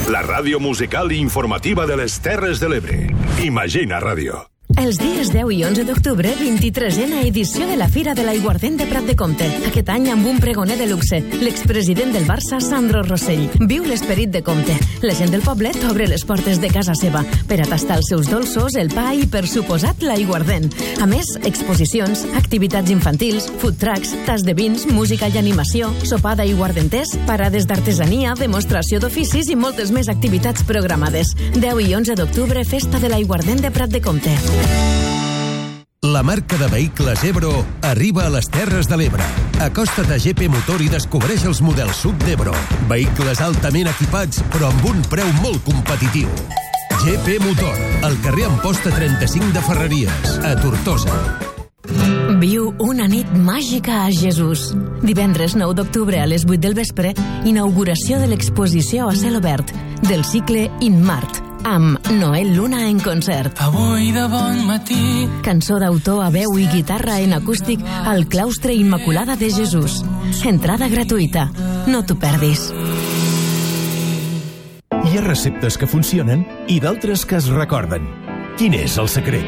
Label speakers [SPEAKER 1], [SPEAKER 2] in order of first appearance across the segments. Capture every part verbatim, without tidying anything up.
[SPEAKER 1] la ràdio musical i informativa de les Terres de l'Ebre. Imagina Ràdio.
[SPEAKER 2] Els dies deu i onze d'octubre, vint-i-tresena edició de la Fira de l'Aiguardent de Prat de Comte. Aquest any amb un pregoner de luxe, l'expresident del Barça, Sandro Rossell. Viu l'esperit de Comte. La gent del poblet obre les portes de casa seva per a tastar els seus dolços, el pa i, per suposat, l'aiguardent. A més, exposicions, activitats infantils, food trucks, tas de vins, música i animació, sopar d'aiguardenters, parades d'artesania, demostració d'oficis i moltes més activitats programades. deu i onze d'octubre, Festa de l'Aiguardent de Prat de Comte.
[SPEAKER 3] La marca de vehicles Ebro arriba a les Terres de l'Ebre. Acosta't a G P Motor i descobreix els models sub d'Ebro. Vehicles altament equipats, però amb un preu molt competitiu. G P Motor, al carrer Amposta trenta-cinc de Ferreries, a Tortosa.
[SPEAKER 2] Viu una nit màgica a Jesús. Divendres nou d'octubre a les vuit del vespre, inauguració de l'exposició a cel obert del cicle In Mart, amb Noel Luna en concert.
[SPEAKER 4] Avui de bon matí.
[SPEAKER 2] Cançó d'autor a veu i guitarra en acústic al claustre Immaculada de Jesús. Entrada gratuïta. No t'ho perdis.
[SPEAKER 5] Hi ha receptes que funcionen i d'altres que es recorden. Quin és el secret?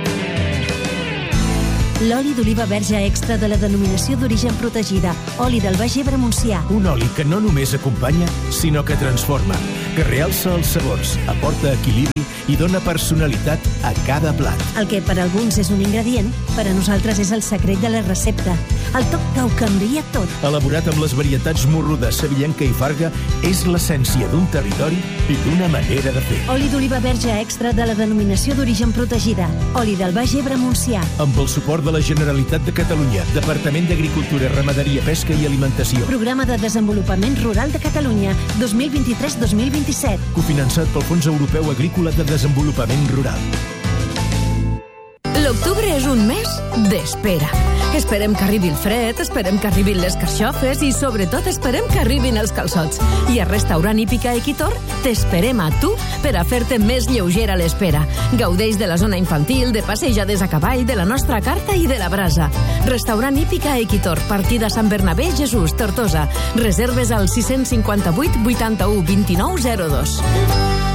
[SPEAKER 6] L'oli d'oliva verge extra de la denominació d'origen protegida, oli del Baix Ebre Montsià.
[SPEAKER 5] Un oli que no només acompanya, sinó que transforma, que realça els sabors, aporta equilibri i dona personalitat a cada plat.
[SPEAKER 6] El que per alguns és un ingredient, per a nosaltres és el secret de la recepta. El toc que ho canvia tot.
[SPEAKER 5] Elaborat amb les varietats morruda, sevillenca i farga, és l'essència d'un territori i d'una manera de fer.
[SPEAKER 6] Oli d'oliva verge extra de la denominació d'origen protegida, oli del Baix Ebre Montsià.
[SPEAKER 5] Amb el suport de la Generalitat de Catalunya, Departament d'Agricultura, Ramaderia, Pesca i Alimentació.
[SPEAKER 6] Programa de Desenvolupament Rural de Catalunya, dos mil vint-i-tres dos mil vint-i-set.
[SPEAKER 5] Cofinançat pel Fons Europeu Agrícola de Desenvolupament Rural.
[SPEAKER 2] L'octubre és un mes d'espera. Esperem que arribi el fred, esperem que arribin les carxofes i, sobretot, esperem que arribin els calçots. I a Restaurant Hípica Equitor t'esperem a tu per a fer-te més lleugera l'espera. Gaudeix de la zona infantil, de passejades a cavall, de la nostra carta i de la brasa. Restaurant Hípica Equitor, partida Sant Bernabé, Jesús, Tortosa. Reserves al sis cinquanta-vuit vuitanta-u vint-i-nou zero dos.